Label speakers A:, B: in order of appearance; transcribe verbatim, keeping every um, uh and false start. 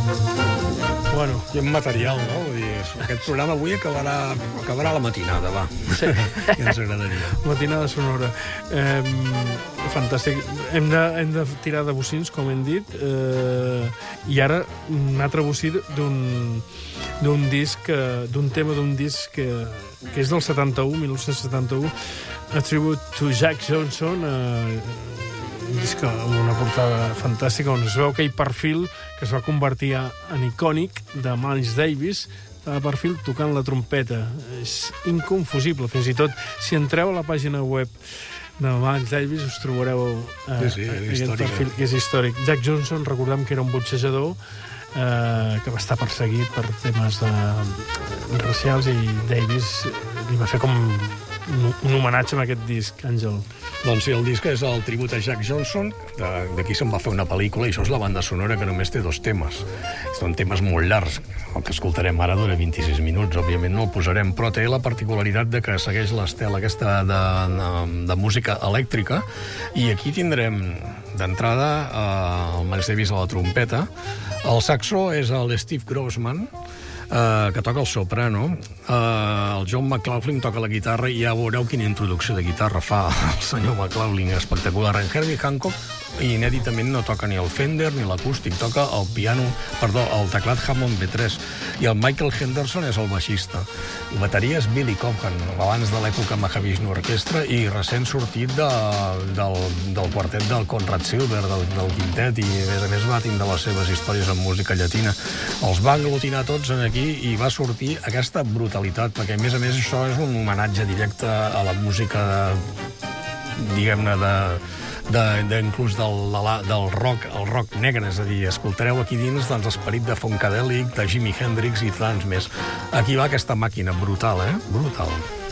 A: Bueno, quin material, no? Vull dir, aquest programa avui acabarà, acabarà la matinada, va. Sí. Ja ens agradaria.
B: Matinada sonora. Eh, fantàstic. Hem de, hem de tirar de bocins, com hem dit, eh, i ara un altre bocí d'un d'un disc, d'un tema d'un disc que, que és del setanta-u, mil nou-cents setanta-u, A Tribute to Jack Johnson, eh, un disc amb una portada fantàstica on es veu aquell perfil que es va convertir en icònic de Miles Davis, de perfil tocant la trompeta. És inconfusible. Fins i tot, si entreu a la pàgina web de Miles Davis, us trobareu eh,
A: sí, sí,
B: aquest perfil que és històric. Jack Johnson, recordem que era un boxejador eh, que va estar perseguit per temes de, racials, i Davis li va fer com un homenatge amb aquest disc, Àngel.
A: Doncs sí, el disc és el tribut a Jack Johnson, d'aquí se'n va fer una pel·lícula, i això és la banda sonora, que només té dos temes. Són temes molt llargs. El que escoltarem ara dura vint-i-sis minuts, òbviament no el posarem, però té la particularitat de que segueix l'estela aquesta de, de, de música elèctrica, i aquí tindrem d'entrada eh, el Miles Davis a la trompeta, el saxo és el Steve Grossman, Uh, que toca el soprano, uh, el John McLaughlin toca la guitarra, i ja veureu quina introducció de guitarra fa el senyor McLaughlin, espectacular. En Herbie Hancock inèditament no toca ni el Fender ni l'acústic, toca el piano, perdó, el teclat Hammond B tres, i el Michael Henderson és el baixista. La bateria és Billy Cobham, abans de l'època Mahavishnu Orquestra i recent sortit de, del, del quartet del Conrad Silver, del, del quintet, i a més a més va tindre les seves històries en música llatina. Els va aglutinar tots en aquí i va sortir aquesta brutalitat, perquè a més a més això és un homenatge directe a la música, diguem-ne, de De, de, inclús del, de la, del rock, el rock negre, és a dir, escoltareu aquí dins doncs, l'esperit de Funkadelic, de Jimi Hendrix i tants més. Aquí va aquesta màquina brutal, eh? Brutal.